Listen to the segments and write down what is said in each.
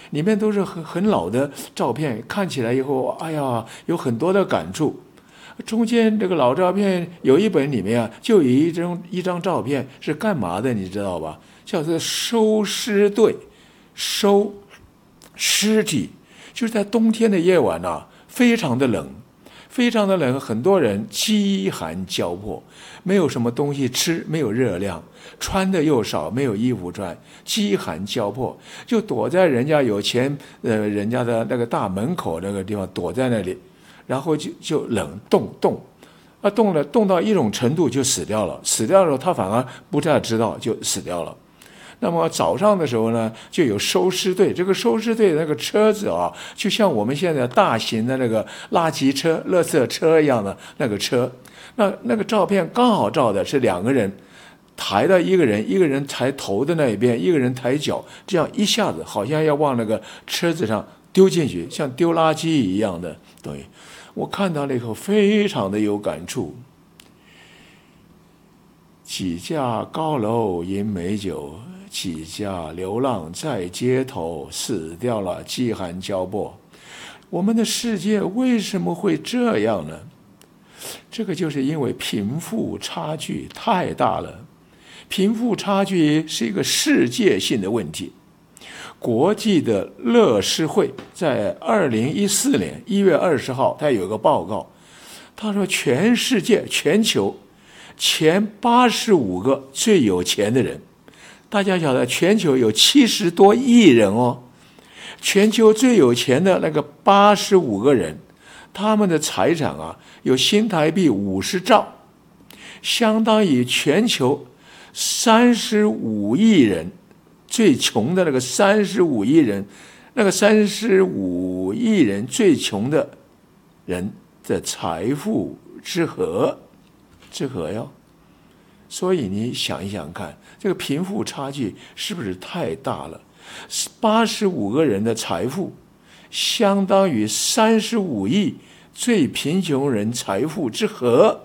里面都是很老的照片，看起来以后，哎呀，有很多的感触。中间这个老照片有一本里面啊，就有一张照片是干嘛的，你知道吧？叫做收尸队，收尸体，就是在冬天的夜晚啊，非常的冷，非常的冷，很多人饥寒交迫，没有什么东西吃，没有热量，穿的又少，没有衣服穿，饥寒交迫，就躲在人家有钱人家的那个大门口那个地方躲在那里，然后就冷冻，冻到一种程度就死掉了，死掉的时候他反而不太知道就死掉了。那么早上的时候呢，就有收尸队，这个收尸队那个车子啊，就像我们现在大型的那个垃圾车、垃圾车一样的那个车。那个照片刚好照的是两个人抬到一个人抬头的那一边，一个人抬脚，这样一下子好像要往那个车子上丢进去，像丢垃圾一样的东西。我看到了以后非常的有感触。几架高楼饮美酒，几家流浪在街头，死掉了，饥寒交迫。我们的世界为什么会这样呢？这个就是因为贫富差距太大了。贫富差距是一个世界性的问题。国际的乐施会在2014年1月20号，他有一个报告，他说全球前85个最有钱的人，大家晓得全球有70多亿人哦，全球最有钱的那个85个人，他们的财产啊有新台币50兆，相当于全球35亿人，最穷的那个35亿人，那个35亿人最穷的人的财富之和哟。所以你想一想看，这个贫富差距是不是太大了？85个人的财富相当于35亿最贫穷人财富之和。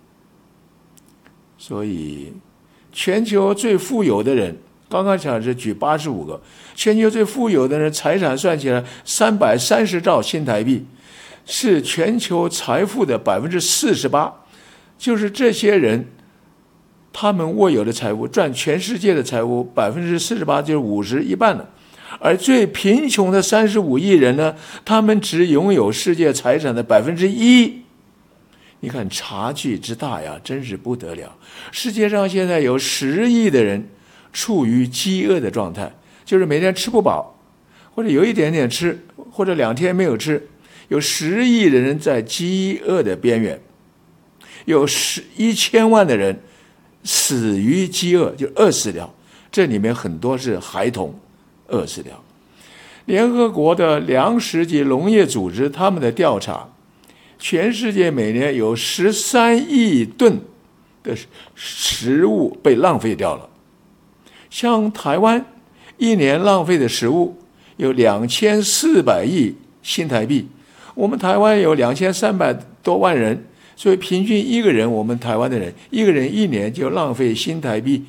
所以全球最富有的人，刚刚讲是举85个，全球最富有的人财产算起来330兆新台币，是全球财富的48%，就是这些人他们握有的财富占全世界的财富48%，就是50一半了。而最贫穷的35亿人呢，他们只拥有世界财产的1%。你看差距之大呀，真是不得了。世界上现在有10亿的人处于饥饿的状态，就是每天吃不饱，或者有一点点吃，或者2天没有吃，有10亿的人在饥饿的边缘，有1000万的人死于饥饿，就饿死了，这里面很多是孩童饿死了。联合国的粮食及农业组织他们的调查，全世界每年有13亿吨的食物被浪费掉了。像台湾一年浪费的食物有2400亿新台币，我们台湾有2300多万人，所以平均一个人，我们台湾的人一个人一年就浪费新台币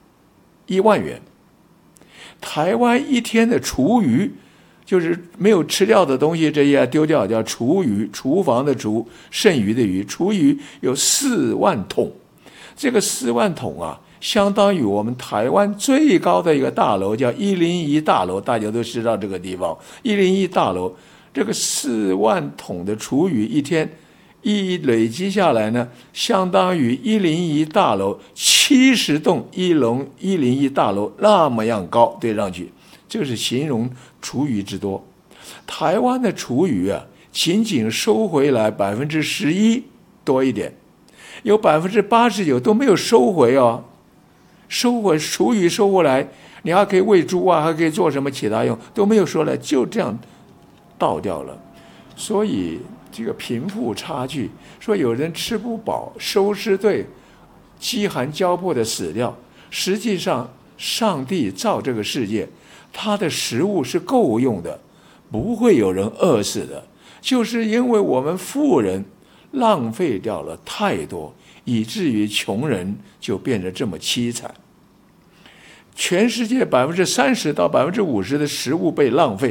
1万元。台湾一天的厨余，就是没有吃掉的东西，这些丢掉叫厨余，厨房的厨，剩余的余，厨余有4万桶。这个4万桶啊，相当于我们台湾最高的一个大楼叫101大楼，大家都知道这个地方101大楼，这个4万桶的厨余一天累积下来呢，相当于101大楼70栋101大楼那么样高堆上去，这是形容厨余之多。台湾的厨余啊，仅仅收回来11%多一点，有89%都没有收回哦。收回厨余收回来，你还可以喂猪啊，还可以做什么其他用，都没有收来，就这样倒掉了。所以这个贫富差距，说有人吃不饱，收尸队饥寒交迫的死掉，实际上上帝造这个世界，他的食物是够用的，不会有人饿死的，就是因为我们富人浪费掉了太多，以至于穷人就变得这么凄惨。全世界30%到50%的食物被浪费，